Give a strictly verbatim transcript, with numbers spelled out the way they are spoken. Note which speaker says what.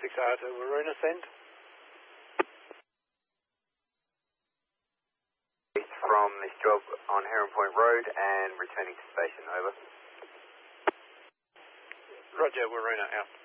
Speaker 1: six R to Waruna, send.
Speaker 2: From this job on Heron Point Road and returning to station, over.
Speaker 1: Roger, Waruna, out.